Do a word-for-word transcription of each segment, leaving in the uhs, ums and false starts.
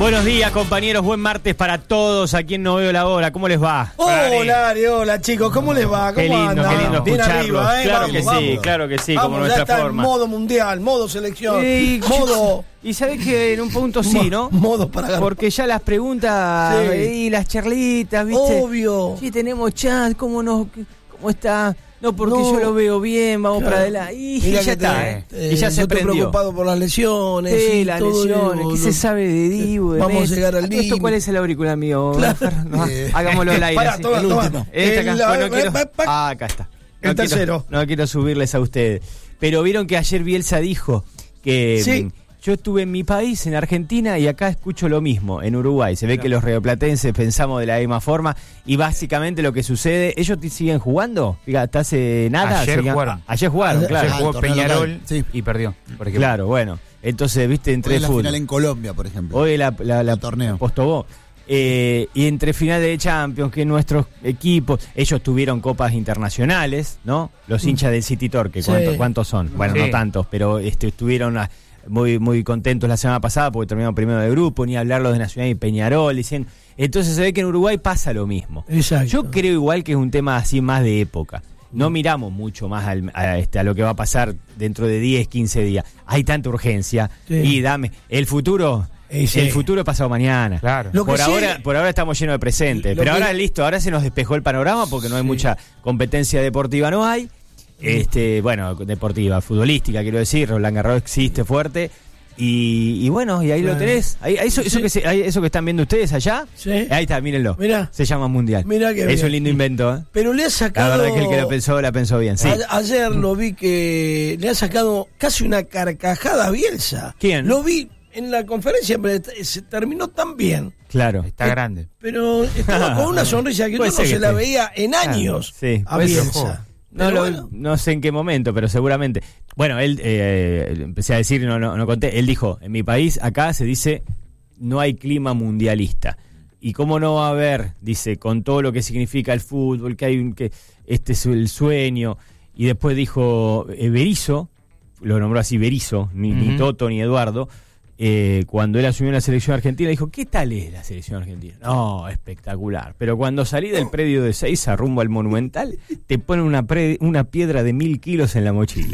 Buenos días, compañeros. Buen martes para todos. A quien no veo la hora. ¿Cómo les va? Hola, Ari, hola, chicos. ¿Cómo les va? ¿Cómo Qué lindo, andan? qué lindo Bien escucharlos. arriba, ¿eh? Claro Vamos, que sí, vamos. claro que sí, Vamos, como ya nuestra está forma. En modo mundial, modo selección, Sí, modo... Y sabés que en un punto sí, ¿no? Modo para agarrar. Porque ya las preguntas Sí. y las charlitas, ¿viste? Obvio. Sí, tenemos chat. ¿Cómo, no, cómo está? No, porque No. yo lo veo bien. Vamos Claro. para adelante. Y, Mirá ya que está, te- ¿eh? eh, Y ya yo se estoy prendió. preocupado por las lesiones. Sí, y las todo lesiones. ¿Qué eso. se sabe de Dibu? De Vamos a Messi? llegar al ¿Esto límite. cuál es el auricular mío? Claro. No, Eh. hagámoslo al aire. Pará, así. toma, El toma. último. Este acá. El- Bueno, pa- quiero- pa- pa- Ah, acá está. el quiero- tercero. no quiero subirles a ustedes. Pero vieron que ayer Bielsa dijo que Sí. mm, yo estuve en mi país, en Argentina, y acá escucho lo mismo, en Uruguay. Se ve que los rioplatenses pensamos de la misma forma, y básicamente lo que sucede, ¿ellos te siguen jugando? Fíjate, hace nada. Ayer seguían- jugaron. Ayer jugaron, Ayer- claro. Ayer jugó Ah, torneo Peñarol local, sí. y perdió, por ejemplo. Claro, bueno. Entonces, viste, entre Hoy es la fútbol. final en Colombia, por ejemplo. Hoy la, la, la El torneo. Postobó. Eh, y entre finales de Champions, que nuestros equipos, ellos tuvieron copas internacionales, ¿no? Los hinchas del City Torque, Sí. ¿cuántos, ¿cuántos son? Bueno, Sí. no tantos, pero este, estuvieron ah, muy muy contentos la semana pasada porque terminaron primero de grupo, ni hablar los de Nacional y Peñarol, diciendo. Entonces se ve que en Uruguay pasa lo mismo. Exacto. Yo creo igual que es un tema así más de época. No miramos mucho más al- a, este, a lo que va a pasar dentro de diez, quince días. Hay tanta urgencia. Sí. Y dame, el futuro, Y sí. el futuro es pasado mañana. Claro. Lo que Por sí- ahora, por ahora estamos llenos de presente. Lo Pero que- ahora listo, ahora se nos despejó el panorama porque no hay Sí. mucha competencia deportiva, no hay. Este, bueno, deportiva, futbolística, quiero decir, Roland Garros existe fuerte. Y, y bueno, y ahí Claro. lo tenés. Ahí, eso, eso, Sí. que se- ahí- eso que están viendo ustedes allá, Sí. ahí está, mírenlo. Mirá. Se llama Mundial. Mirá qué es bien. un lindo invento, ¿eh? Pero le ha La sacado... verdad es que el que lo pensó, la pensó bien. Sí. A- ayer lo vi que le ha sacado casi una carcajada a Bielsa. ¿Quién? Lo vi en la conferencia, pero se terminó tan bien. Claro. Está grande. Pero estaba con una sonrisa que yo Puede no ser se que la sí. veía en años Sí, a puede ser. Bielsa. No, Pero lo- bueno, no sé en qué momento, pero seguramente. Bueno, él, eh, empecé a decir, no, no, no conté, él dijo, en mi país, acá se dice, no hay clima mundialista. ¿Y cómo no va a haber? Dice, con todo lo que significa el fútbol, que hay un, que este es el sueño. Y después dijo, eh, Berizzo, lo nombró así Berizzo, ni, ni Ujú. Toto ni Eduardo, eh, cuando él asumió la selección argentina, dijo, ¿qué tal es la selección argentina? No, espectacular. Pero cuando salí del predio de Seiza rumbo al Monumental, te ponen una, pre- una piedra de mil kilos en la mochila.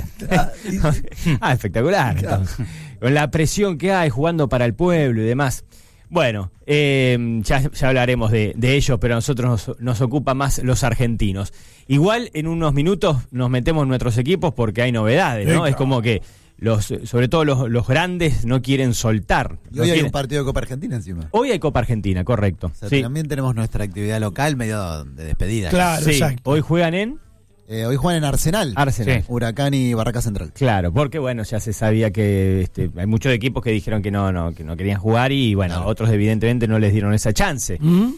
ah, espectacular. Entonces. Con la presión que hay jugando para el pueblo y demás. Bueno, eh, ya, ya hablaremos de, de ellos, pero a nosotros nos, nos ocupa más los argentinos. Igual en unos minutos nos metemos en nuestros equipos porque hay novedades, ¿no? Sí, Es como que los, sobre todo los, los grandes no quieren soltar. Y no hoy hay quieren- un partido de Copa Argentina encima. Hoy hay Copa Argentina, correcto. O sea, Sí. también tenemos nuestra actividad local medio de despedida. Claro, Sí, exacto. hoy juegan en Eh, hoy juegan en Arsenal. Arsenal. Sí. Huracán y Barraca Central. Claro, porque bueno, ya se sabía que este, hay muchos equipos que dijeron que no, no, que no querían jugar y bueno, Claro. otros evidentemente no les dieron esa chance. ¿Mm?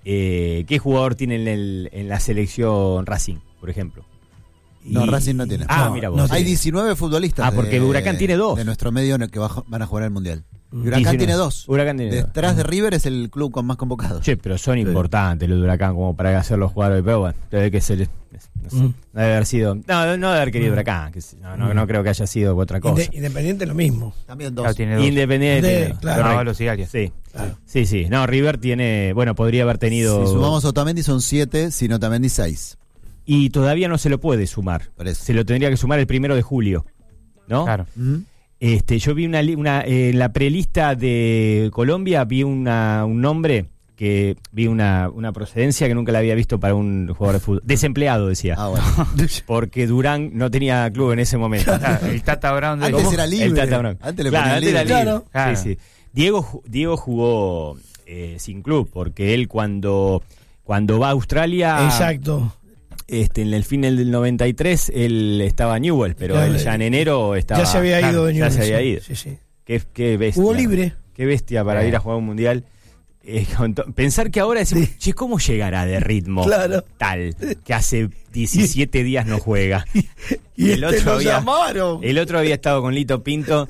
Eh, ¿Qué jugador tiene en, el, en la selección Racing, por ejemplo? No, Y- Racing no tiene. Ah, No, mira no vos. tiene. Hay diecinueve futbolistas. Ah, porque de- Huracán tiene dos. De nuestro medio que va- van a jugar el Mundial. Y Huracán diecinueve. tiene dos. Huracán tiene dos. Detrás de River es el club con más convocados. Che, pero son importantes los de Huracán como para hacerlos jugar hoy, pero bueno, debe que se les- no, sé, Mm. no debe haber sido, no, no debe haber querido Huracán, que se- no, no, no creo que haya sido otra cosa. Inde- Independiente lo mismo. También dos. Claro, tiene dos. Independiente. De- tiene- claro. correcto. Ábalos y Arias. Sí, Claro. sí, sí. No, River tiene, bueno, podría haber tenido. Si sumamos a Otamendi son siete, si no Otamendi seis. Y todavía no se lo puede sumar. Por eso. Se lo tendría que sumar el primero de julio, ¿no? Claro. ¿Mm? Este, yo vi una, li- una eh, en la prelista de Colombia vi una, un nombre que vi una, una procedencia que nunca la había visto para un jugador de fútbol. Desempleado, decía. Ah, bueno. Porque Durán no tenía club en ese momento. Claro, el Tata Brown de Antes ¿Cómo? era libre. El Tata Brown. Antes le Claro, ponían antes era libre. libre. Claro. Sí, sí. Diego, ju- Diego jugó eh, sin club, porque él cuando, cuando va a Australia, Exacto. este, en el fin del noventa y tres, él estaba en Newell, pero Ya, él ya en enero estaba... ya se había claro, ido de Ya Newell's, se había sí, ido. Sí, sí. Qué, qué bestia. Jugó libre. Qué bestia para Eh. ir a jugar un mundial. Eh, con to- pensar que ahora decimos, Sí. che, ¿cómo llegará de ritmo Claro. tal que hace diecisiete días no juega? Y El este otro lo había- llamaron. El otro había estado con Lito Pinto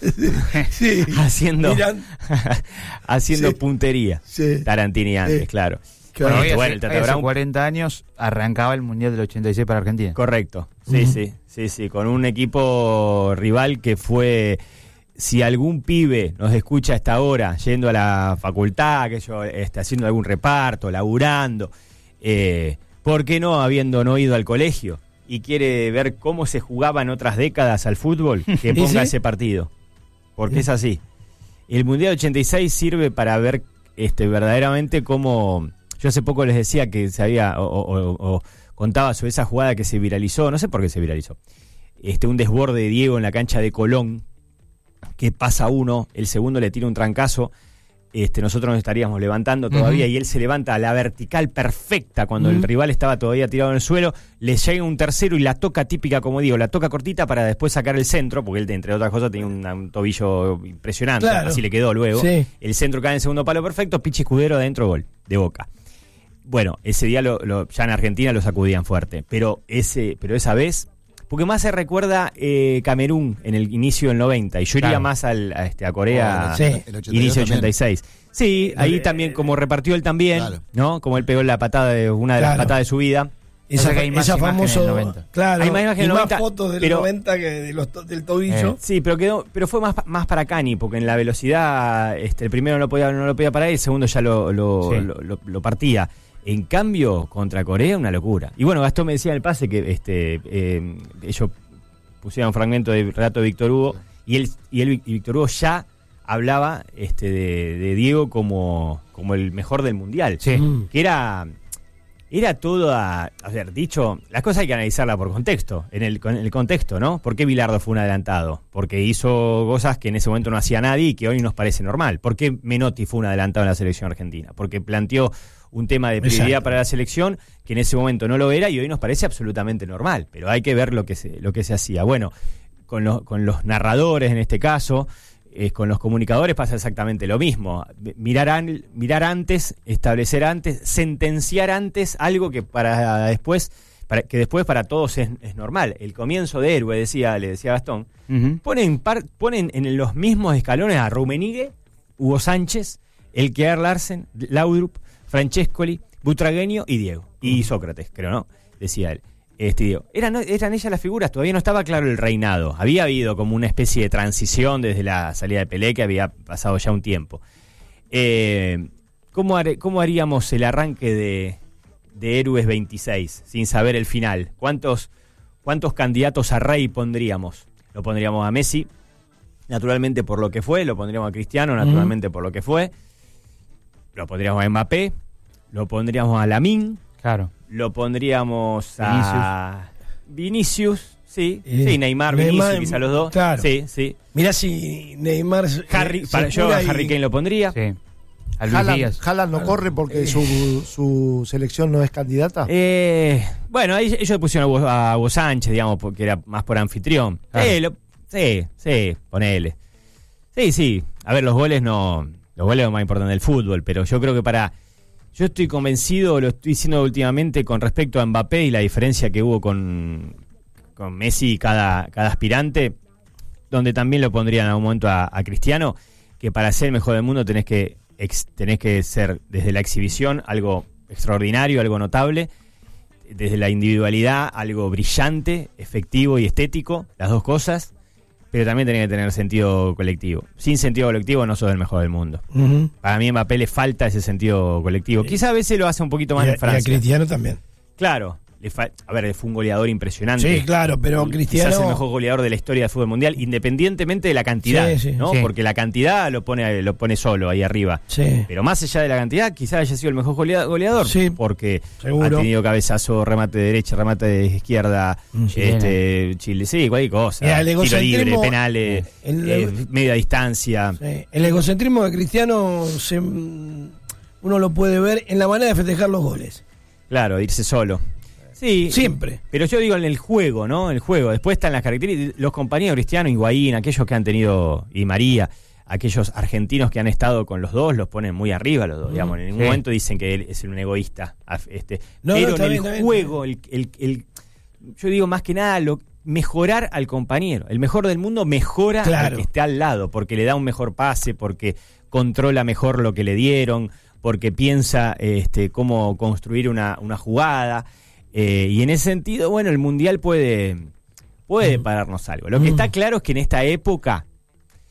Sí. haciendo, Miran. haciendo Sí. puntería. Sí. Tarantini antes, Sí. claro. Claro. Bueno, hoy Este, hace, bueno, el Tata hoy hace Brown- cuarenta años arrancaba el Mundial del ochenta y seis para Argentina. Correcto, sí, Ujú. sí, sí, sí, con un equipo rival que fue si algún pibe nos escucha a esta hora, yendo a la facultad, que yo esté haciendo algún reparto, laburando, eh, ¿por qué no habiendo no ido al colegio y quiere ver cómo se jugaba en otras décadas al fútbol, que ponga sí? ese partido? Porque es así. El Mundial ochenta y seis sirve para ver este verdaderamente cómo... Yo hace poco les decía que se había, o, o, o, o contaba sobre esa jugada que se viralizó, no sé por qué se viralizó, este un desborde de Diego en la cancha de Colón, que pasa uno, el segundo le tira un trancazo, este, nosotros nos estaríamos levantando todavía, uh-huh. y él se levanta a la vertical perfecta cuando uh-huh. el rival estaba todavía tirado en el suelo, le llega un tercero y la toca típica, como digo, la toca cortita para después sacar el centro, porque él, entre otras cosas, tenía un, un tobillo impresionante, claro. así le quedó luego. Sí. El centro cae en segundo palo perfecto, Pichi Escudero adentro, gol, de Boca. Bueno, ese día lo, lo, ya en Argentina lo sacudían fuerte, pero ese, pero esa vez... Porque más se recuerda eh, Camerún en el inicio del noventa, y yo iría claro. más al, a, este, a Corea, oh, sí. inicio del ochenta y seis. Sí, ahí eh, también, como repartió él también, claro. ¿no? Como él pegó la patada de una de claro. las patadas de su vida. Esa, o sea que hay más esa famoso, del noventa. Claro, hay más imágenes del noventa, más fotos del pero, noventa que de los to, del tobillo. Eh, sí, pero quedó, pero fue más, más para Cani, porque en la velocidad, este, el primero no lo podía, no lo podía parar y el segundo ya lo, lo, sí. lo, lo, lo partía. En cambio, contra Corea, una locura. Y bueno, Gastón me decía en el pase que este, eh, ellos pusieron un fragmento de relato de Víctor Hugo, y él y, él, y Víctor Hugo ya hablaba este, de, de Diego como, como el mejor del Mundial. Sí. Que era, era todo a... A ver, dicho, las cosas hay que analizarlas por contexto, en el, en el contexto, ¿no? ¿Por qué Bilardo fue un adelantado? Porque hizo cosas que en ese momento no hacía nadie y que hoy nos parece normal. ¿Por qué Menotti fue un adelantado en la selección argentina? Porque planteó un tema de prioridad Exacto. para la selección que en ese momento no lo era y hoy nos parece absolutamente normal, pero hay que ver lo que se, lo que se hacía. Bueno, con los, con los narradores en este caso, eh, con los comunicadores pasa exactamente lo mismo. Mirar, an, mirar antes, establecer antes, sentenciar antes algo que para después, para, que después para todos es, es normal. El comienzo de Héroe, decía, le decía Gastón, uh-huh. ponen, par, ponen en los mismos escalones a Rummenigge, Hugo Sánchez, Elkear Larsen, Laudrup, Francescoli, Butragueño y Diego. Y Sócrates, creo, ¿no? Decía él. Este, Diego. Eran, eran ellas las figuras, todavía no estaba claro el reinado. Había habido como una especie de transición desde la salida de Pelé, que había pasado ya un tiempo. Eh, ¿cómo, har, ¿Cómo haríamos el arranque de, de Héroes veintiséis sin saber el final? ¿Cuántos, ¿Cuántos candidatos a rey pondríamos? Lo pondríamos a Messi, naturalmente por lo que fue. Lo pondríamos a Cristiano, naturalmente mm. por lo que fue. Lo pondríamos a Mbappé, lo pondríamos a Lamine, claro. lo pondríamos a Vinicius, sí, eh, sí, Neymar, Neymar, Vinicius, quizá los dos, claro. sí, sí. Mirá si Neymar, Harry, eh, para yo a y... Harry Kane lo pondría. Sí. A Luis Díaz. Haaland no corre porque eh. su, su selección no es candidata. Eh, bueno, ahí ellos pusieron a Hugo, a Hugo Sánchez, digamos, porque era más por anfitrión. Claro. Eh, lo, sí, sí, ponele. Sí, sí. A ver, los goles no. Los goles son más importantes del fútbol, pero yo creo que para... Yo estoy convencido, lo estoy diciendo últimamente con respecto a Mbappé y la diferencia que hubo con, con Messi y cada, cada aspirante, donde también lo pondrían en algún momento a, a Cristiano, que para ser el mejor del mundo tenés que, ex, tenés que ser desde la exhibición algo extraordinario, algo notable, desde la individualidad algo brillante, efectivo y estético, las dos cosas, pero también tenés que tener sentido colectivo. Sin sentido colectivo no sos el mejor del mundo. Uh-huh. Para mí a Mbappé le falta ese sentido colectivo. Sí. Quizá a veces lo hace un poquito más y a, en Francia. Y a Cristiano también. Claro. Le fa- a ver, fue un goleador impresionante. Sí, claro, pero Cristiano... Quizás el mejor goleador de la historia del fútbol mundial, independientemente de la cantidad, sí, sí, ¿no? sí. Porque la cantidad lo pone lo pone solo ahí arriba. Sí. Pero más allá de la cantidad, quizás haya sido el mejor golea- goleador. Sí, porque seguro. Ha tenido cabezazo, remate de derecha, remate de izquierda, mm, este Chile, sí, cualquier cosa. Mira, el tiro libre, penales, el, eh, media distancia. Sí. El egocentrismo de Cristiano se, uno lo puede ver en la manera de festejar los goles. Claro, irse solo. Sí, siempre. Pero yo digo en el juego, ¿no? El juego. Después están las características. Los compañeros Cristiano, Higuaín, aquellos que han tenido, y María, aquellos argentinos que han estado con los dos, los ponen muy arriba los dos, mm, digamos. En ningún sí. momento dicen que él es un egoísta. Este, no, pero no, en el bien, juego, el, el, el, yo digo más que nada, lo, mejorar al compañero. El mejor del mundo mejora claro. al que esté al lado, porque le da un mejor pase, porque controla mejor lo que le dieron, porque piensa este, cómo construir una, una jugada. Eh, y en ese sentido, bueno, el Mundial puede, puede mm. pararnos algo. Lo que mm. está claro es que en esta época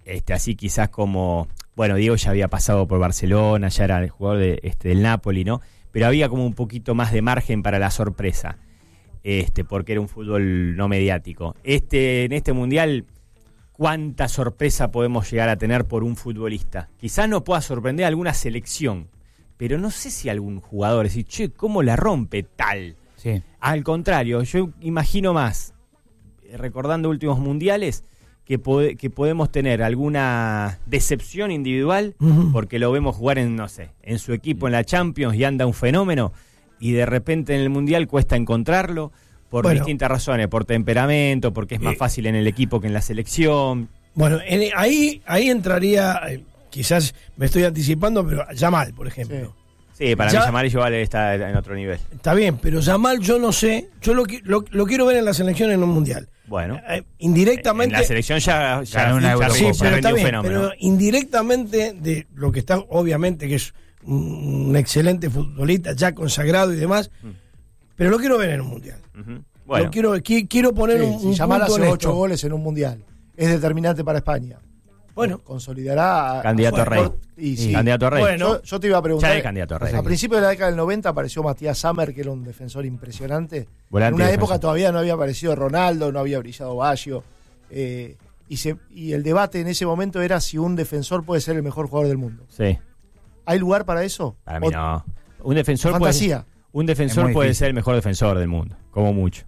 este, así quizás como, bueno, Diego ya había pasado por Barcelona, ya era el jugador de, este, del Napoli, ¿no? Pero había como un poquito más de margen para la sorpresa, este, porque era un fútbol no mediático. Este, en este Mundial, ¿cuánta sorpresa podemos llegar a tener por un futbolista? Quizás no pueda sorprender a alguna selección, pero no sé si algún jugador decir, che, ¿cómo la rompe tal? Sí. Al contrario, yo imagino más, recordando últimos mundiales, que, pod- que podemos tener alguna decepción individual, Ujú. porque lo vemos jugar en, no sé, en su equipo en la Champions y anda un fenómeno, y de repente en el mundial cuesta encontrarlo, por Bueno. distintas razones, por temperamento, porque es más Eh. fácil en el equipo que en la selección. Bueno, en- ahí, ahí entraría, eh, quizás me estoy anticipando, pero Yamal, por ejemplo. Sí, para Ya- mí Yamal vale está en otro nivel. Está bien, pero Yamal yo no sé, yo lo, qui- lo, lo quiero ver en la selección en un mundial. Bueno, Eh, indirectamente... en la selección ya, ya, Ganó una ya Eurocopa. Sí, rindió- pero está rindió un bien, fenómeno. pero indirectamente de lo que está, obviamente que es un, un excelente futbolista, ya consagrado y demás, Mm. pero lo quiero ver en un mundial. Ujú. Bueno, Lo quiero, qui- quiero poner Sí, un, si un Yamal punto hace en ocho esto. goles en un mundial, es determinante para España. Bueno, Consolidará. a- Candidato a- a rey. Y, Sí. sí. Candidato a rey. Bueno, Yo, yo te iba a preguntar. ya es candidato a rey. A principios de la década del noventa apareció Matías Sammer, que era un defensor impresionante. Volante en una defensor. época todavía no había aparecido Ronaldo, no había brillado Baggio. Eh, y, se, y el debate en ese momento era si un defensor puede ser el mejor jugador del mundo. Sí, ¿Hay lugar para eso? para mí O- no. Un defensor puede, Fantasía. un Es defensor muy puede difícil. ser el mejor defensor del mundo, como mucho.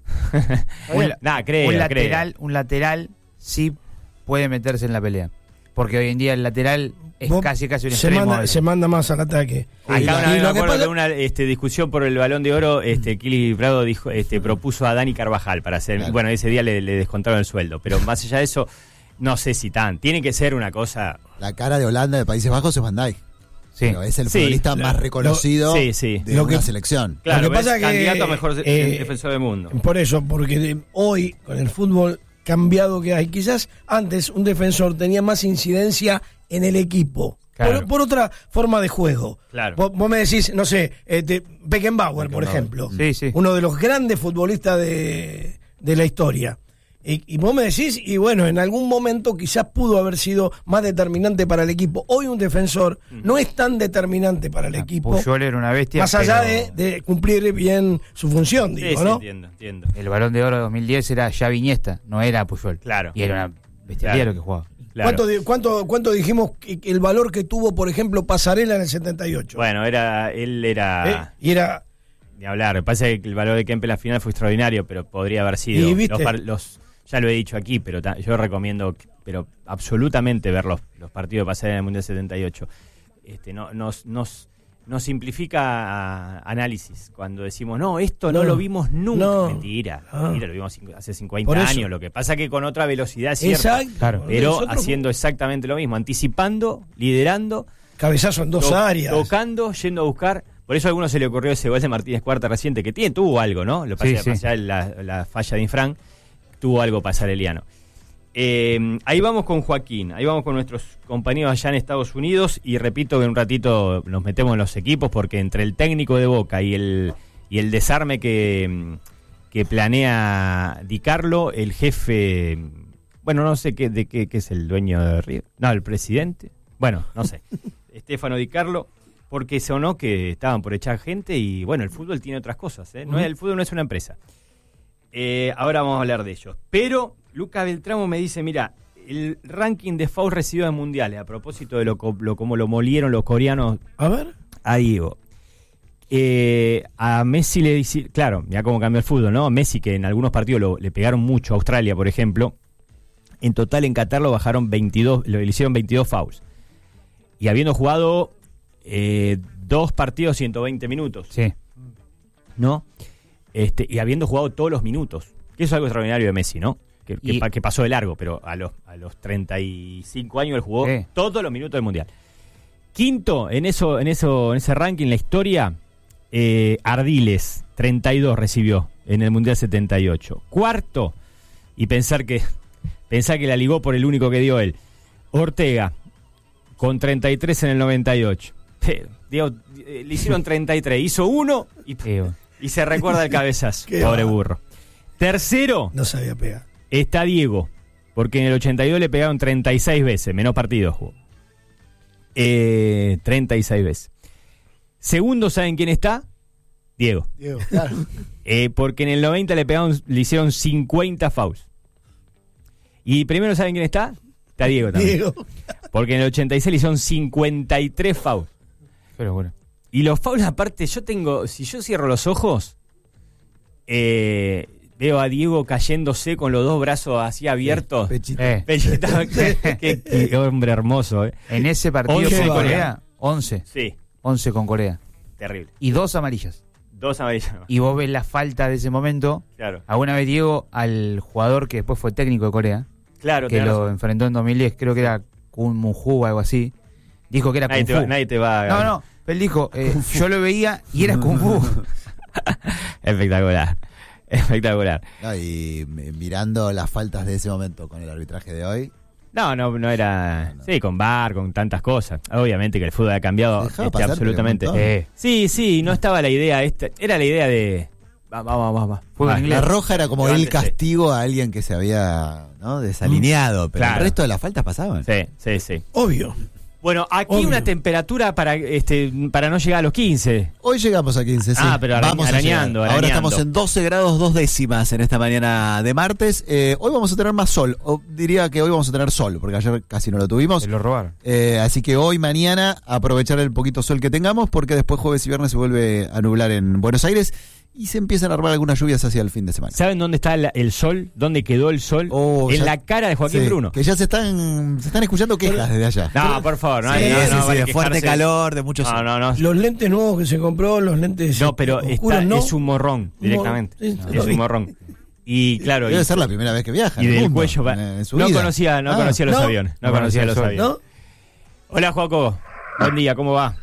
bien. la- Nada, creo, un creo. lateral, un lateral sí puede meterse en la pelea. Porque hoy en día el lateral es vos- casi casi un se extremo. manda, de- se manda más al ataque. Acá Y una vez lo me que acuerdo pasa- de una este, discusión por el Balón de Oro, este, Kili Prado dijo, este, propuso a Dani Carvajal para hacer, Claro. bueno, ese día le, le descontaron el sueldo, pero más allá de eso, no sé si tan, tiene que ser una cosa, La cara de Holanda de Países Bajos es Van Dijk. Sí. Pero es el Sí, futbolista lo- más reconocido lo- sí, sí. de Lo una que- selección. claro, Lo que es pasa que, candidato a mejor de- eh, defensor del mundo. Por eso, porque de- hoy, con el fútbol cambiado que hay, quizás antes un defensor tenía más incidencia en el equipo. Claro. Por, por otra forma de juego. Claro. Vos, vos me decís, no sé, este, Beckenbauer, por Beckenbauer. ejemplo. Sí, sí. Uno de los grandes futbolistas de, de la historia. Y, y vos me decís, y bueno, en algún momento quizás pudo haber sido más determinante para el equipo. Hoy un defensor no es tan determinante para el equipo, Puyol era una bestia. más allá de, pero de cumplir bien su función, Sí, digo, sí, ¿no? entiendo, entiendo. el Balón de Oro de dos mil diez era Xavi Iniesta, no era Puyol. Claro. Y era una bestialidad Claro. lo que jugaba. Claro. ¿Cuánto, di- cuánto, ¿Cuánto dijimos que, que el valor que tuvo, por ejemplo, Pasarela en el setenta y ocho? Bueno, era, él era, ¿Eh? Y era... ni hablar, me parece que el valor de Kempe en la final fue extraordinario, pero podría haber sido, Y, ¿viste? los, par- los- ya lo he dicho aquí, pero ta- yo recomiendo, pero absolutamente ver los, los partidos de Pasarela en el Mundial setenta y ocho. Este, no, nos, nos, nos simplifica a- análisis cuando decimos, no, esto no, No, lo vimos nunca. no. Mentira, Ah. mentira, lo vimos cincu- hace cincuenta Por eso. años, lo que pasa que con otra velocidad, cierto, Exacto. Claro. Es pero otro- haciendo exactamente lo mismo, anticipando, liderando, Cabezazo en dos to- áreas. tocando, yendo a buscar. Por eso a algunos se le ocurrió ese gol de Martínez Cuarta reciente, que tiene, tuvo algo, ¿no? Lo que Sí, pasa sí. es que la, la falla de Infran, tuvo algo pasareliano. Eh, ahí vamos con Joaquín, ahí vamos con nuestros compañeros allá en Estados Unidos, y repito que en un ratito nos metemos en los equipos, porque entre el técnico de Boca y el, y el desarme que, que planea Di Carlo, el jefe, bueno, no sé qué, de qué, qué es el dueño de River, no, el presidente, bueno, no sé, Stefano Di Carlo, porque sonó que estaban por echar gente, y bueno, el fútbol tiene otras cosas, ¿eh? No es, el fútbol no es una empresa. Eh, ahora vamos a hablar de ellos. Pero Luca Beltramo me dice, mira, el ranking de fouls recibidos en mundiales, a propósito de lo, co- lo como lo molieron los coreanos A ver. a Diego. Eh, a Messi le dice, claro, mira cómo cambió el fútbol, ¿no? Messi, que en algunos partidos lo- le pegaron mucho a Australia, por ejemplo, en total en Qatar lo bajaron veintidós, lo, le hicieron veintidós fouls. Y habiendo jugado eh, dos partidos ciento veinte minutos, Sí. ¿no? Este, y habiendo jugado todos los minutos, que eso es algo extraordinario de Messi, ¿no? Que, que Y- pa- que pasó de largo, pero a los, a los treinta y cinco años él jugó Sí. todos los minutos del Mundial. Quinto, en eso, en eso, en ese ranking, la historia, eh, Ardiles, treinta y dos recibió en el Mundial setenta y ocho. Cuarto, y pensar que, pensar que la ligó por el único que dio él, Ortega, con treinta y tres en el noventa y ocho. Pero, digo, eh, le hicieron treinta y tres, hizo uno y, Sí, bueno. y se recuerda el cabezazo. Qué Pobre va. burro. Tercero No sabía pegar. está Diego, Porque en el ochenta y dos le pegaron treinta y seis veces, menos partidos jugó. Eh, treinta y seis veces. Segundo, ¿saben quién está? Diego. Diego, claro. Eh, porque en el noventa le pegaron, le hicieron cincuenta fouls. Y primero, ¿saben quién está? Está Diego también. Diego. Porque en el ochenta y seis le hicieron cincuenta y tres fouls. Pero bueno. Y los fouls, aparte, yo tengo, si yo cierro los ojos, eh, veo a Diego cayéndose con los dos brazos así abiertos. Pechito. Eh, Pellita, qué, qué- qué hombre hermoso, eh. en ese partido once con va. Corea, once. Sí, once con Corea. terrible. Y dos amarillas. Dos amarillos. Y vos ves la falta de ese momento. Claro, Alguna vez Diego, al jugador que después fue técnico de Corea, claro. que tenés lo razón. enfrentó en dos mil diez, creo que era Kun Muju o algo así, dijo que era Nadie Kung te, va, Fu. nadie te va a... No, no, él dijo, eh, yo lo veía y era Kung Fu. Espectacular. Espectacular. No, y eh, mirando las faltas de ese momento con el arbitraje de hoy, No, no, no era... Sí, con V A R, con tantas cosas. Obviamente que el fútbol ha cambiado Dejaba este, pasar, absolutamente. pero un montón. Eh, sí, sí, no estaba la idea esta. Era la idea de... Vamos, vamos, vamos. Fútbol Va, inglés. la roja era como el Levántese. castigo a alguien que se había, ¿no?, desalineado, pero Claro. el resto de las faltas pasaban. Sí, sí, sí. Obvio. Bueno, aquí Obvio. una temperatura para este para no llegar a los quince. Hoy llegamos a quince, sí. Ah, pero arañ- Vamos a arañando, llegar. Ahora arañando. estamos en doce grados dos décimas en esta mañana de martes. Eh, hoy vamos a tener más sol, o diría que hoy vamos a tener sol, porque ayer casi no lo tuvimos. Se lo robaron. Eh, así que hoy, mañana, aprovechar el poquito sol que tengamos, porque después jueves y viernes se vuelve a nublar en Buenos Aires y se empiezan a armar algunas lluvias hacia el fin de semana. ¿Saben dónde está la- el sol? ¿Dónde quedó el sol? Oh, en ya- la cara de Joaquín Sí, Bruno. que ya se están, se están escuchando quejas desde allá. No, por favor, no, Sí, no, no, sí, sí, vale de fuerte quejarse. calor, de mucho No, sol. no, no. Los lentes nuevos que se compró, los lentes No, pero oscuros, está, no. es un morrón directamente. Sí, es lo vi. un morrón. Y claro, y, Debe ser la primera vez que viaja. y en el del mundo, cuello va- en- en su no vida. conocía, no Ah, conocía los no. aviones, no, No conocía conocía los el sol. aviones. ¿No? Hola, Joaco. Buen día, ¿cómo va?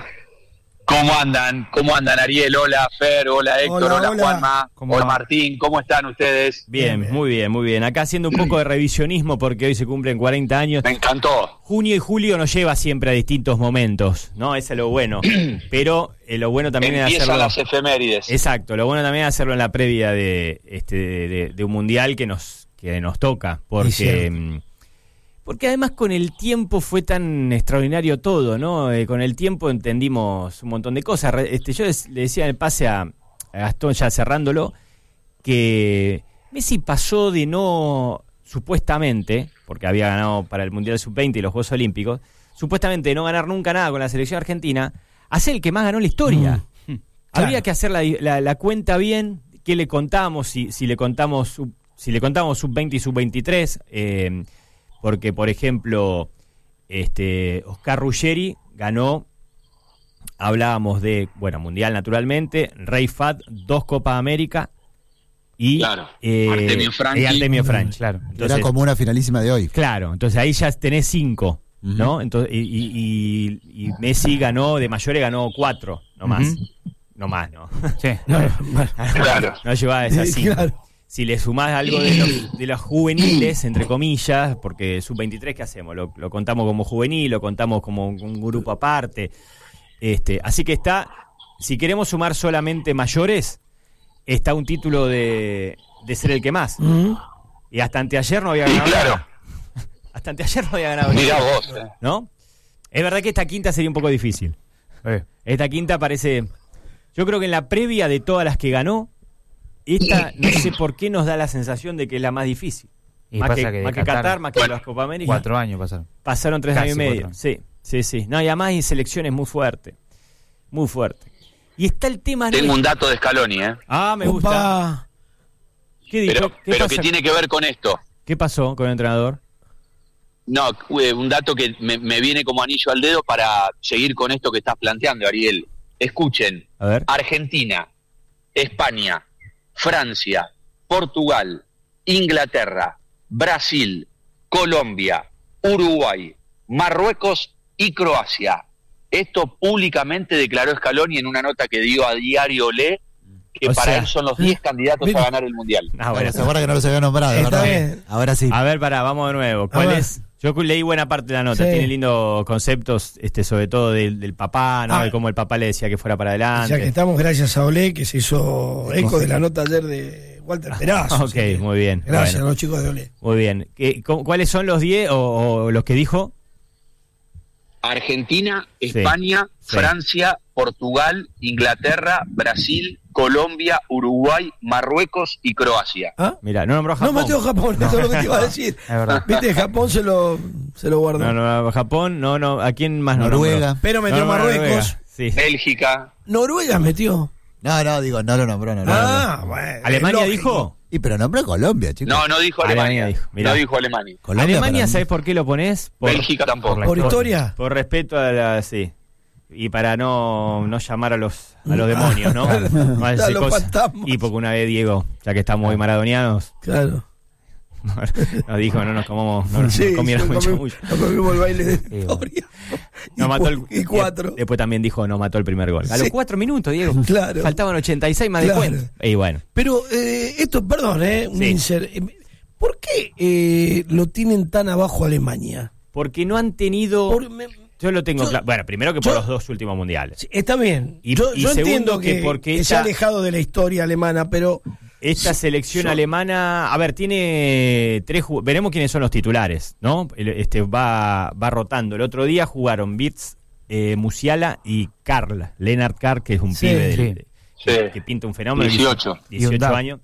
¿Cómo andan? ¿Cómo andan, Ariel? Hola, Fer. Hola, Héctor. Hola, Hola, hola. Juanma. ¿Cómo Hola, va? Martín. ¿Cómo están ustedes? Bien, Bien, bien. muy bien, muy bien. Acá haciendo un poco de revisionismo porque hoy se cumplen cuarenta años. Me encantó. Junio y julio nos lleva siempre a distintos momentos, ¿no? Eso es lo bueno. Pero eh, lo bueno también es Empiezan hacerlo... las efemérides. Exacto, lo bueno también es hacerlo en la previa de este de, de- de un mundial que nos que nos toca, Es porque cierto. mm, porque además con el tiempo fue tan extraordinario todo, ¿no? Eh, con el tiempo entendimos un montón de cosas. Re- Este, yo les- le decía en el pase a, a Gastón, ya cerrándolo, que Messi pasó de no, supuestamente, porque había ganado para el Mundial sub veinte y los Juegos Olímpicos, supuestamente de no ganar nunca nada con la selección argentina, a ser el que más ganó en la historia. Mm. Habría Claro. que hacer la, la- la cuenta bien, qué le contamos, si, si le contamos sub, si le contamos sub veinte y sub veintitrés, eh, porque por ejemplo, este Oscar Ruggeri ganó, hablábamos de, bueno, Mundial naturalmente, Rey Fat, dos Copa América y Claro. eh, Artemio Franchi. y Artemio Franchi. Claro. Entonces, Era como una finalísima de hoy. claro, entonces ahí ya tenés cinco, Ujú. ¿no? Entonces, y, y- y- y Messi ganó, de mayores ganó cuatro, no más. Ujú. No más, ¿no? Sí. No, no, bueno. Claro. No llevaba esas cinco. Claro. Si le sumás algo de los, de los juveniles, entre comillas, porque sub veintitrés, ¿qué hacemos? Lo, lo contamos como juvenil, lo contamos como un grupo aparte. Este, así que está, si queremos sumar solamente mayores, está un título de, de ser el que más. Mm. Y hasta anteayer no había Sí, ganado claro. nada. Hasta anteayer no había ganado Mirá nada, vos. eh. ¿no? Es verdad que esta quinta sería un poco difícil. Eh, Esta quinta parece... Yo creo que en la previa de todas las que ganó, esta no sé por qué nos da la sensación de que es la más difícil. Y más pasa que, que de más que Qatar- Qatar, más que Bueno, las Copa América. cuatro años pasaron. Pasaron tres Casi años y medio. cuatro años. Sí, sí, sí. No, y además hay selecciones muy fuertes. Muy fuertes. Y está el tema... Tengo nuestro. un dato de Scaloni, ¿eh? Ah, me gusta. Opa. ¿Qué, dijo? Pero, ¿Qué, pero pasa? que tiene que ver con esto. ¿Qué pasó con el entrenador? No, eh, un dato que me, me viene como anillo al dedo para seguir con esto que estás planteando, Ariel. Escuchen, A ver. Argentina, España, Francia, Portugal, Inglaterra, Brasil, Colombia, Uruguay, Marruecos y Croacia. Esto públicamente declaró Scaloni en una nota que dio a Diario Le, que O para sea, él son los diez candidatos mira. a ganar el Mundial. Ah, Bueno, bueno. se acuerda que no los había nombrado, Está ¿verdad? bien. Ahora sí. A ver, pará, vamos de nuevo. ¿Cuál ver. es? Yo leí buena parte de la nota, Sí. tiene lindos conceptos, este, sobre todo del, del papá, ¿no? Ah. De cómo el papá le decía que fuera para Ya que adelante. estamos, gracias a Olé, que se hizo eco de la nota ayer de Walter Perazo. Ok, muy bien. Gracias Bueno, a los chicos de Olé. muy bien. ¿Qué- cómo- ¿Cuáles son los diez o, o los que dijo? Argentina, Sí. España, Sí. Francia, Portugal, Inglaterra, Brasil, Colombia, Uruguay, Marruecos y Croacia. ¿Ah? Mira, no nombró No Japón. metió Japón, eso es lo que te iba a decir. Es verdad. Viste, Japón se lo, se lo guardó. No, no, Japón, no, no. ¿A quién más no Noruega. nombró? Pero metió No, no, Marruecos. Noruega. Sí. Bélgica. Noruega metió. No, no, digo, no lo nombró, no, no, Ah, no. bueno. ¿Alemania es lógico. dijo? Y pero nombró Colombia, chicos. No, no dijo Alemania Alemania. dijo, mirá. no dijo Alemania. Colombia Alemania, para mí. ¿sabes por qué lo pones? Por, Bélgica tampoco. la ¿Por historia? Por respeto a la. Sí. Y para no, no llamar a los a los demonios, ¿no? No A hacer los cosas. fantasmas. Y porque una vez Diego, ya que estamos hoy maradonianos, Claro. nos dijo no nos comamos, no nos Sí, comieron sí, mucho, comimos- mucho. nos comimos el baile de bueno. historia. Nos y, mató el, cu- y cuatro. Después también dijo no mató el primer gol. A los Sí. cuatro minutos, Diego. Claro. Faltaban ochenta y seis más Claro. de cuenta. Y bueno. Pero eh, esto, perdón, eh, un Sí. insert. Eh, ¿Por qué eh, lo tienen tan abajo Alemania? Porque no han tenido. Por- me- Yo lo tengo yo- claro. Bueno, primero que por yo- los dos últimos mundiales. sí, está bien. Y- yo y yo segundo entiendo que que, porque que se ha esta- alejado de la historia alemana, pero Esta Sí, selección yo- alemana, a ver, tiene tres ju- veremos quiénes son los titulares, ¿no? El- Este va va rotando. El otro día jugaron Wirtz, eh, Musiala y Karl, Lennart Karl, que es un Sí, pibe del- sí. de- Sí. que pinta un fenómeno. dieciocho. dieciocho Y un Dab. años.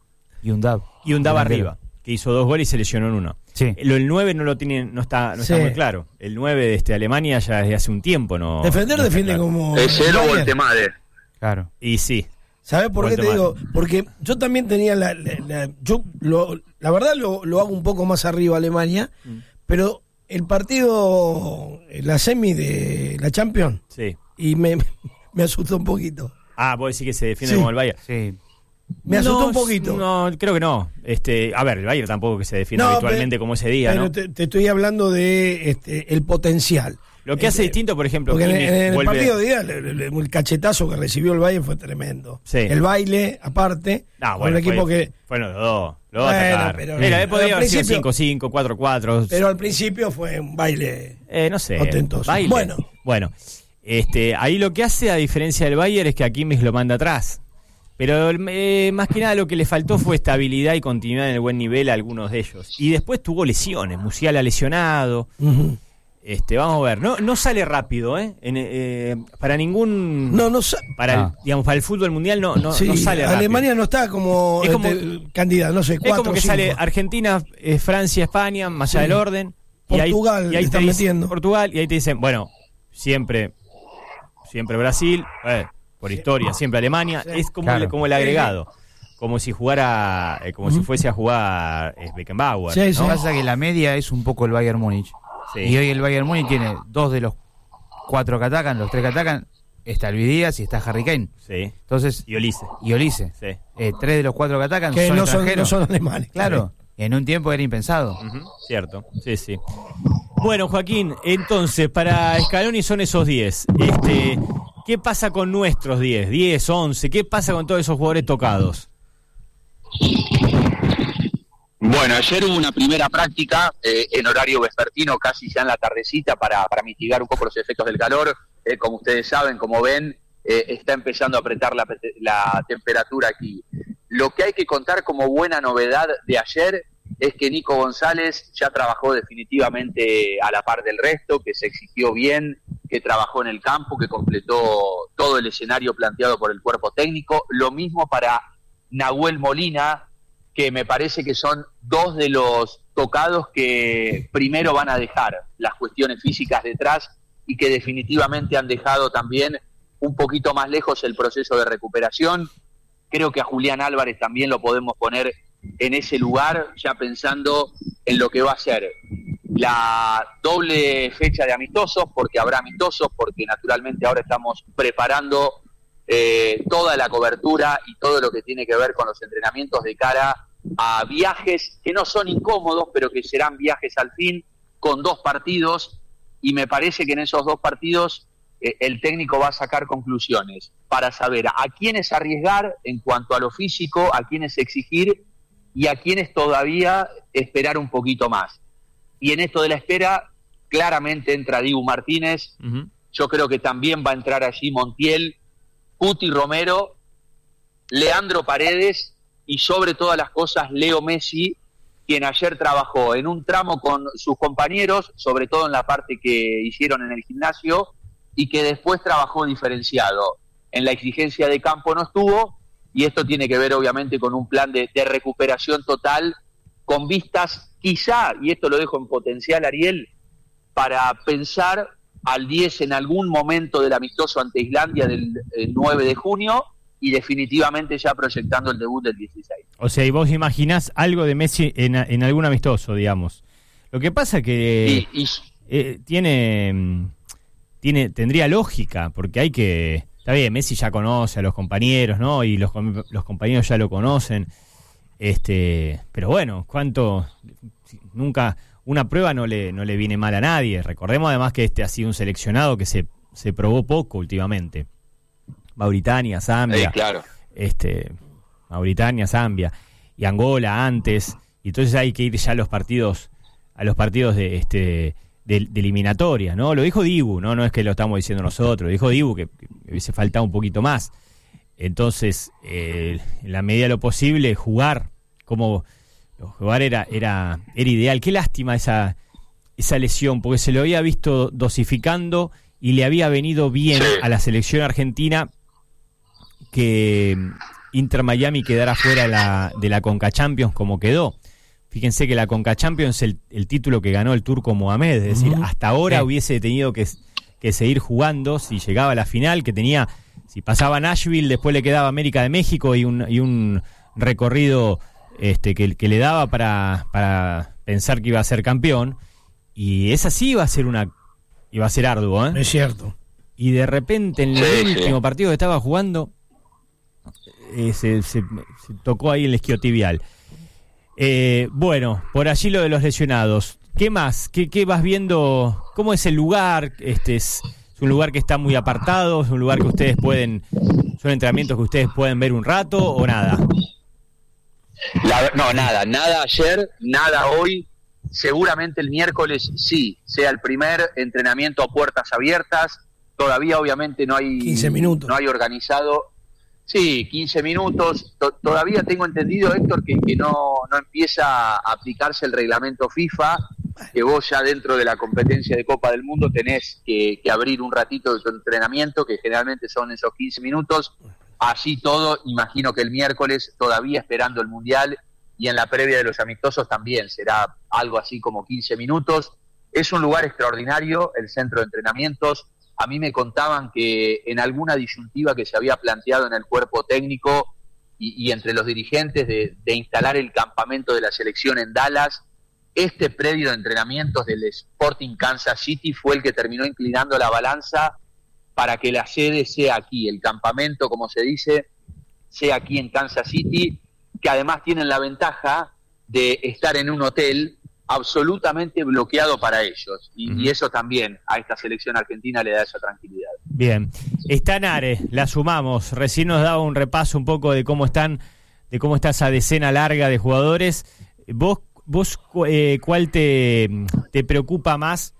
Y un Dab. Y un Daba Delantero. arriba, que hizo dos goles y se lesionó en uno. Sí. Lo, el nueve no lo tiene, no está, no Sí. está muy claro. El nueve de este Alemania ya desde hace un tiempo no. defender no está defiende claro. como. Es él o Bayern. Voltemade. Claro. Y sí. ¿Sabes por qué te Voltemar. digo? Porque yo también tenía la. la- la- yo lo- la verdad lo, lo hago un poco más arriba Alemania, Mm. pero el partido, la semi de la Champions, Sí. y me, me asustó un poquito. Ah, vos decís que se defiende Sí. como el Bayern. Sí. Me asustó No, un poquito. No, creo que no. Este, a ver, el Bayern tampoco que se defiende No, habitualmente pero- como ese día, Pero ¿no? te, te estoy hablando de este, el potencial. Lo que hace Eh, distinto, por ejemplo, Porque en, Kimmich en el vuelve- partido de día, le- le- el cachetazo que recibió el Bayern fue tremendo. Sí. El baile, aparte, No, con bueno, un equipo fue, que. fueron los dos. Los dos Bueno, atacaron. pero- Mira, al podría haber sido principio- cinco cinco, cuatro cuatro. Pero al principio fue un baile. Eh, no sé. Ostentoso. Baile. Bueno. Bueno, este, ahí lo que hace, a diferencia del Bayern, es que a Kimmich lo manda atrás. Pero eh, más que nada lo que le faltó fue estabilidad y continuidad en el buen nivel a algunos de ellos. Y después tuvo lesiones, Musiala lesionado. Ujú. Este, vamos a ver, no, no sale rápido, ¿eh? En, eh, para ningún... No, no sa- Para el, Ah. digamos, para el fútbol mundial no, no, sí, no sale rápido. Alemania no está como, Es como- este, candidata, no sé, Es cuatro como que o cinco. sale Argentina, eh, Francia, España, más allá Sí. del orden. Portugal y le ahí, y ahí están te dicen- metiendo. Portugal, y ahí te dicen, bueno, siempre, siempre Brasil, eh, por historia, siempre Alemania. Sí. Es como, Claro. el, como el agregado. Como si jugara, eh, como si fuese a jugar eh, Beckenbauer. Sí, sí. ¿no? Pasa que la media es un poco el Bayern Múnich. Sí. Y hoy el Bayern Múnich tiene dos de los cuatro que atacan, los tres que atacan. Está Luis Díaz y está Harry Kane. Sí. Entonces, Y Olise. y Olise. Sí. Eh, tres de los cuatro que atacan Que son no son, no extranjeros. son alemanes. Claro, en un tiempo era impensado. Ujú, cierto, sí, sí. Bueno, Joaquín, entonces, para Scaloni son esos diez. Este, ¿qué pasa con nuestros diez? diez, once, ¿qué pasa con todos esos jugadores tocados? Bueno, ayer hubo una primera práctica eh, en horario vespertino, casi ya en la tardecita, para, para mitigar un poco los efectos del calor. Eh, como ustedes saben, como ven, eh, está empezando a apretar la, la temperatura aquí. Lo que hay que contar como buena novedad de ayer es que Nico González ya trabajó definitivamente a la par del resto, que se exigió bien, que trabajó en el campo, que completó todo el escenario planteado por el cuerpo técnico. Lo mismo para Nahuel Molina, que me parece que son dos de los tocados que primero van a dejar las cuestiones físicas detrás y que definitivamente han dejado también un poquito más lejos el proceso de recuperación. Creo que a Julián Álvarez también lo podemos poner en ese lugar, ya pensando en lo que va a ser la doble fecha de amistosos, porque habrá amistosos, porque naturalmente ahora estamos preparando eh, toda la cobertura y todo lo que tiene que ver con los entrenamientos de cara a viajes que no son incómodos, pero que serán viajes al fin, con dos partidos, y me parece que en esos dos partidos eh, el técnico va a sacar conclusiones para saber a quiénes arriesgar en cuanto a lo físico, a quiénes exigir y a quiénes todavía esperar un poquito más. Y en esto de la espera, claramente entra Dibu Martínez, Ujú. yo creo que también va a entrar allí Montiel, Cuti Romero, Leandro Paredes y sobre todas las cosas Leo Messi, quien ayer trabajó en un tramo con sus compañeros, sobre todo en la parte que hicieron en el gimnasio, y que después trabajó diferenciado. En la exigencia de campo no estuvo, y esto tiene que ver obviamente con un plan de, de recuperación total, con vistas quizá, y esto lo dejo en potencial, Ariel, para pensar al diez en algún momento del amistoso ante Islandia del eh, nueve de junio, y definitivamente ya proyectando el debut del dieciséis. O sea, y vos imaginás algo de Messi en, en algún amistoso, digamos. Lo que pasa que Y, y, eh, tiene, tiene tendría lógica, porque hay que... Está bien, Messi ya conoce a los compañeros, ¿no? Y los, los compañeros ya lo conocen. Este, pero bueno, ¿cuánto? Nunca... Una prueba no le no le viene mal a nadie. Recordemos además que este ha sido un seleccionado que se, se probó poco últimamente. Mauritania, Zambia, eh, claro. este, Mauritania, Zambia y Angola antes, y entonces hay que ir ya a los partidos, a los partidos de este de, de eliminatoria, ¿no? Lo dijo Dibu, no, no es que lo estamos diciendo nosotros, lo dijo Dibu que, que hubiese faltado un poquito más. Entonces, eh, en la medida de lo posible, jugar como jugar era, era, era ideal. Qué lástima esa, esa lesión, porque se lo había visto dosificando y le había venido bien Sí. a la selección argentina que Inter Miami quedara fuera de la, de la Conca Champions como quedó. Fíjense que la Conca Champions es el, el título que ganó el turco Mohamed, es decir, Uh-huh. hasta ahora Sí. hubiese tenido que, que seguir jugando si llegaba a la final, que tenía, si pasaba Nashville, después le quedaba América de México y un, y un recorrido este, que, que le daba para, para pensar que iba a ser campeón, y esa sí iba a ser una iba a ser arduo, ¿eh? Es cierto. Y de repente en el Sí, último sí. partido que estaba jugando eh, se, se- se tocó ahí el isquiotibial. Eh, bueno, por allí lo de los lesionados. ¿Qué más? ¿Qué, qué vas viendo? ¿Cómo es el lugar? Este es, es un lugar que está muy apartado, es un lugar que ustedes pueden, son entrenamientos que ustedes pueden ver un rato o nada. La- no, nada, nada ayer, nada hoy. Seguramente el miércoles sí, sea el primer entrenamiento a puertas abiertas. Todavía obviamente no hay quince minutos. no hay organizado. Sí, quince minutos. To- todavía tengo entendido, Héctor, que, que no, no empieza a aplicarse el reglamento FIFA, que vos ya dentro de la competencia de Copa del Mundo tenés que, que abrir un ratito de tu entrenamiento, que generalmente son esos quince minutos. Así todo, imagino que el miércoles, todavía esperando el Mundial, y en la previa de los amistosos también será algo así como quince minutos. Es un lugar extraordinario, el centro de entrenamientos. A mí me contaban que en alguna disyuntiva que se había planteado en el cuerpo técnico y, y entre los dirigentes de, de instalar el campamento de la selección en Dallas, este predio de entrenamientos del Sporting Kansas City fue el que terminó inclinando la balanza para que la sede sea aquí, el campamento, como se dice, sea aquí en Kansas City, que además tienen la ventaja de estar en un hotel absolutamente bloqueado para ellos, y, Uh-huh. y eso también a esta selección argentina le da esa tranquilidad. Bien, está Nare, la sumamos. Recién nos daba un repaso un poco de cómo están, de cómo está esa decena larga de jugadores. Vos, vos, eh, ¿cuál te, te preocupa más?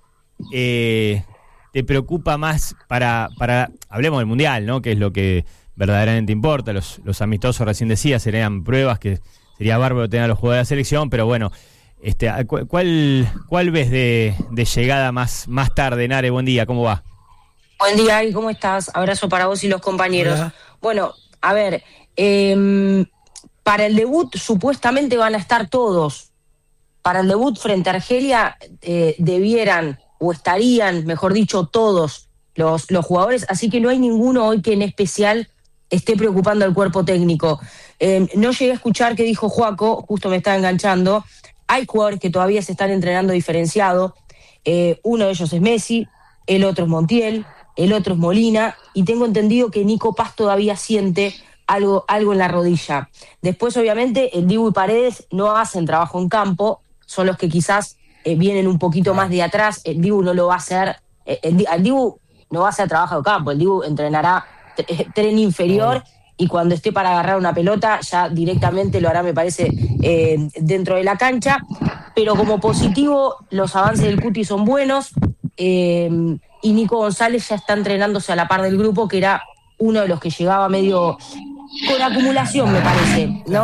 Eh, te preocupa más para, para, hablemos del mundial, ¿no? Que es lo que verdaderamente importa. Los, los amistosos, recién decía, serían pruebas que sería bárbaro tener a los jugadores de la selección, pero bueno. Este, ¿cuál, cuál ves de, de llegada más, más tarde, Nare? Buen día, ¿cómo va? Buen día, Ari, ¿cómo estás? Abrazo para vos y los compañeros. Hola. Bueno, a ver, eh, para el debut supuestamente van a estar todos. Para el debut frente a Argelia eh, debieran, o estarían, mejor dicho, todos los, los jugadores, así que no hay ninguno hoy que en especial esté preocupando al cuerpo técnico. Eh, no llegué a escuchar qué dijo Joaco, justo me estaba enganchando. Hay jugadores que todavía se están entrenando diferenciado. Eh, uno de ellos es Messi, el otro es Montiel, el otro es Molina, y tengo entendido que Nico Paz todavía siente algo, algo en la rodilla. Después, obviamente, el Dibu y Paredes no hacen trabajo en campo, son los que quizás eh, vienen un poquito más de atrás. El Dibu no lo va a hacer, eh, el, el Dibu no va a hacer trabajo de campo, el Dibu entrenará t- tren inferior, y cuando esté para agarrar una pelota ya directamente lo hará, me parece, eh, dentro de la cancha. Pero como positivo, los avances del Cuti son buenos, eh, y Nico González ya está entrenándose a la par del grupo, que era uno de los que llegaba medio con acumulación, me parece, ¿no?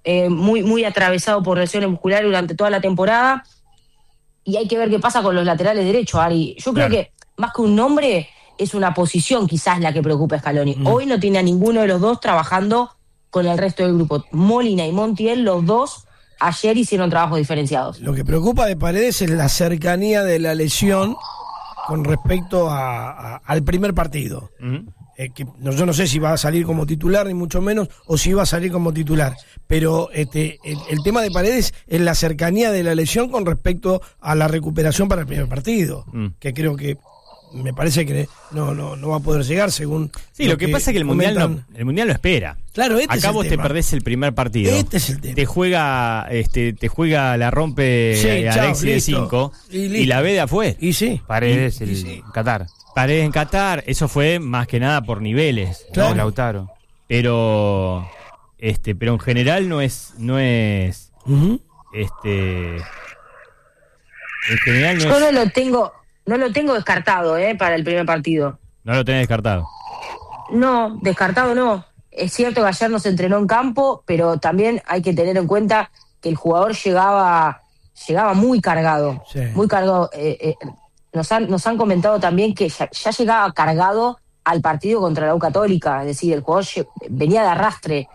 eh, muy, muy atravesado por lesiones musculares durante toda la temporada. Y hay que ver qué pasa con los laterales derechos, Ari. Yo creo Claro. que más que un nombre, es una posición quizás la que preocupa a Scaloni. Mm. Hoy no tiene a ninguno de los dos trabajando con el resto del grupo. Molina y Montiel, los dos, ayer hicieron trabajos diferenciados. Lo que preocupa de Paredes es la cercanía de la lesión con respecto a, a, al primer partido. Uh-huh. Eh, que no, yo no sé si va a salir como titular, ni mucho menos, o si va a salir como titular. Pero este el, el tema de Paredes es la cercanía de la lesión con respecto a la recuperación para el primer partido. Uh-huh. Que creo que me parece que no no no va a poder llegar según sí lo, lo que, que pasa es que el mundial no, el mundial lo espera. Claro, este acá es vos el te tema. Perdés el primer partido, este es el tema. te juega este te juega la rompe sí, eh, Alexis de cinco y, y la ve de afuera y sí Paredes y, el y sí. Qatar Paredes en Qatar, eso fue más que nada por niveles, claro. ¿no? Lautaro, pero este pero en general no es no es uh-huh. este en general no yo es, no lo tengo No lo tengo descartado, ¿eh? Para el primer partido. No lo tenés descartado. No, descartado no. Es cierto que ayer no se entrenó en campo, pero también hay que tener en cuenta que el jugador llegaba llegaba muy cargado. Sí. Muy cargado. Eh, eh, nos, han, nos han comentado también que ya, ya llegaba cargado al partido contra la U Católica. Es decir, el jugador venía de arrastre